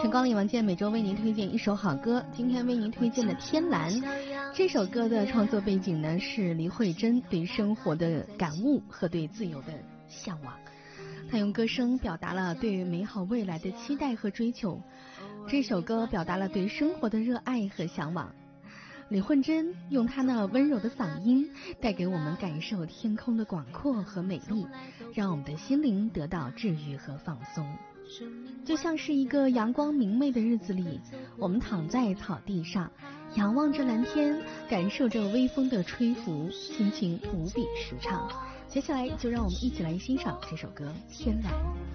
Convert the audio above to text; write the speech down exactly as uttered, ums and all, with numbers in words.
时光里王健每周为您推荐一首好歌，今天为您推荐的《天蓝》这首歌的创作背景呢是李慧珍对生活的感悟和对自由的向往。她用歌声表达了对美好未来的期待和追求，这首歌表达了对生活的热爱和向往。李慧珍用她那温柔的嗓音带给我们感受天空的广阔和美丽，让我们的心灵得到治愈和放松。就像是一个阳光明媚的日子里，我们躺在草地上，仰望着蓝天，感受着微风的吹拂，心情无比舒畅。接下来就让我们一起来欣赏这首歌《天蓝》。